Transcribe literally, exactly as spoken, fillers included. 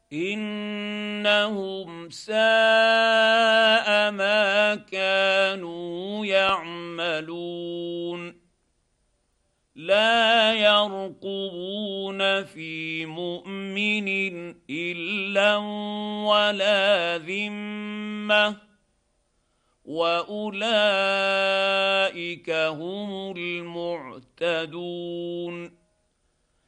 انهم ساء ما كانوا يعملون لا يرقبون في مؤمن الا ولا ذمه واولئك هم المعتدون